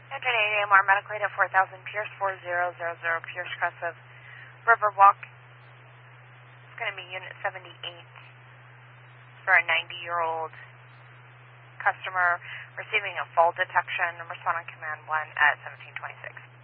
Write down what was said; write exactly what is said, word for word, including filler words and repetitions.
Entered eight A M R medical aid at four thousand Pierce, four zero zero zero Pierce, crest of Riverwalk. It's going to be unit seventy-eight for a ninety-year-old customer receiving a fall detection. Respond on command one at seventeen twenty-six.